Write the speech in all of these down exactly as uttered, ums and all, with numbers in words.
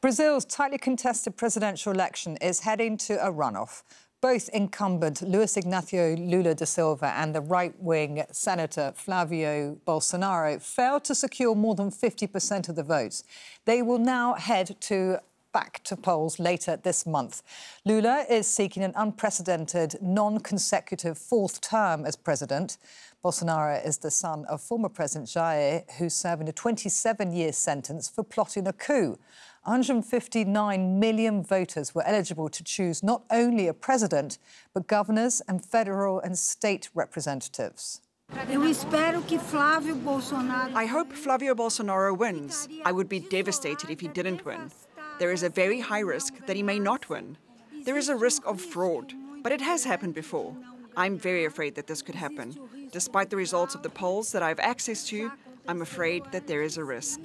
Brazil's tightly contested presidential election is heading to a runoff. Both incumbent Luiz Inácio Lula da Silva and the right-wing Senator Flavio Bolsonaro failed to secure more than fifty percent of the votes. They will now head to back to polls later this month. Lula is seeking an unprecedented, non-consecutive fourth term as president. Bolsonaro is the son of former President Jair, who's serving a twenty-seven-year sentence for plotting a coup. one hundred fifty-nine million voters were eligible to choose not only a president, but governors and federal and state representatives. Eu espero que Flávio Bolsonaro... I hope Flavio Bolsonaro wins. I would be devastated if he didn't win. There is a very high risk that he may not win. There is a risk of fraud, but it has happened before. I'm very afraid that this could happen. Despite the results of the polls that I have access to, I'm afraid that there is a risk.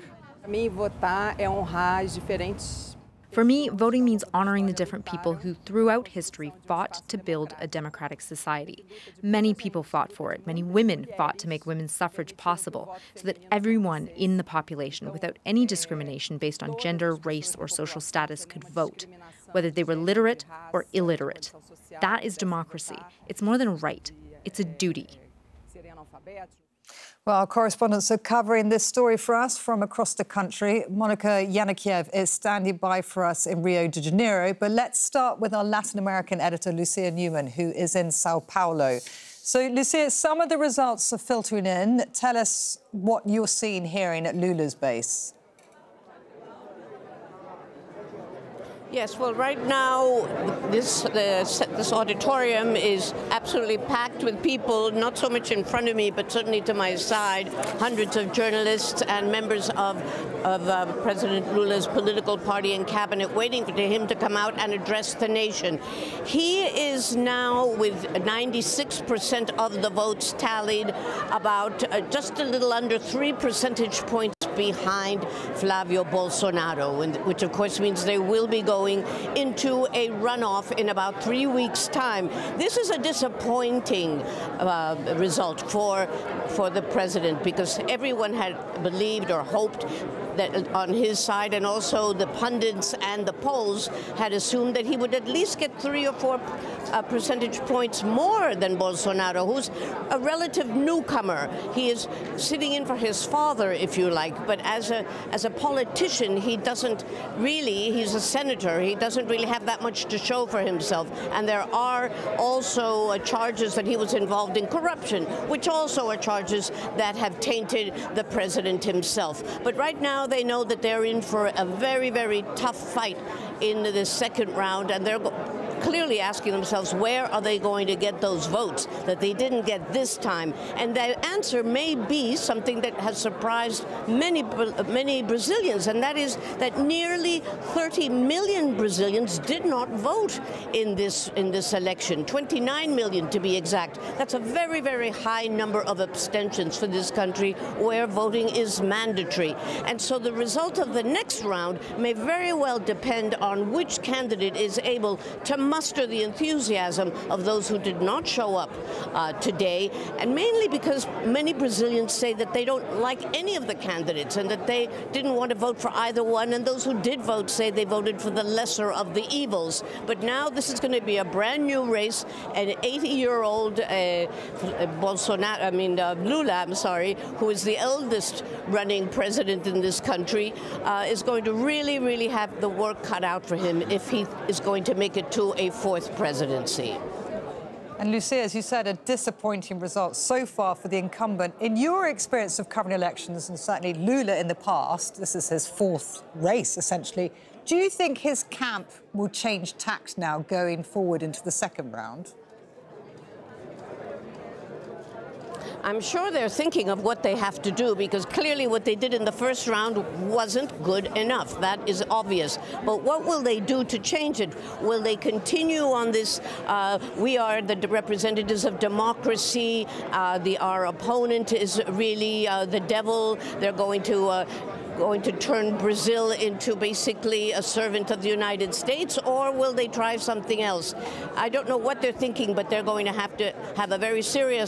For me, voting means honoring the different people who, throughout history, fought to build a democratic society. Many people fought for it. Many women fought to make women's suffrage possible so that everyone in the population, without any discrimination based on gender, race, or social status, could vote, whether they were literate or illiterate. That is democracy. It's more than a right. It's a duty. Well, our correspondents are covering this story for us from across the country. Monica Yanakiev is standing by for us in Rio de Janeiro. But let's start with our Latin American editor, Lucia Newman, who is in Sao Paulo. So, Lucia, some of the results are filtering in. Tell us what you're seeing, hearing at Lula's base. Yes, well, right now, this, uh, this auditorium is absolutely packed with people, not so much in front of me, but certainly to my side, hundreds of journalists and members of, of uh, President Lula's political party and cabinet waiting for him to come out and address the nation. He is now, with ninety-six percent of the votes tallied, about uh, just a little under three percentage points behind Flavio Bolsonaro, which of course means they will be going into a runoff in about three weeks' time. This is a disappointing uh, result for, for the president, because everyone had believed or hoped that on his side, and also the pundits and the polls had assumed that he would at least get three or four uh, percentage points more than Bolsonaro, who's a relative newcomer. He is sitting in for his father, if you like, but as a as a politician, he doesn't really, he's a senator, he doesn't really have that much to show for himself. And there are also uh, charges that he was involved in corruption, which also are charges that have tainted the president himself. But right now, they know that they're in for a very, very tough fight in the second round, and they're clearly asking themselves, where are they going to get those votes that they didn't get this time? And the answer may be something that has surprised many, many Brazilians, and that is that nearly thirty million Brazilians did not vote in this, in this election, twenty-nine million to be exact. That's a very, very high number of abstentions for this country where voting is mandatory. And so the result of the next round may very well depend on which candidate is able to muster the enthusiasm of those who did not show up uh, today, and mainly because many Brazilians say that they don't like any of the candidates and that they didn't want to vote for either one, and those who did vote say they voted for the lesser of the evils. But now this is going to be a brand new race. An eighty-year-old uh, Bolsonaro, I mean uh, Lula, I'm sorry, who is the eldest running president in this country, uh, is going to really, really have the work cut out for him if he is going to make it to a fourth presidency. And Lucia, as you said, a disappointing result so far for the incumbent. In your experience of covering elections, and certainly Lula in the past, this is his fourth race, essentially, do you think his camp will change tact now going forward into the second round? I'm sure they're thinking of what they have to do, because clearly what they did in the first round wasn't good enough. That is obvious. But what will they do to change it? Will they continue on this, uh, we are the representatives of democracy, uh, the, our opponent is really uh, the devil, they're going to uh, going to turn Brazil into basically a servant of the United States, or will they try something else? I don't know what they're thinking, but they're going to have to have a very serious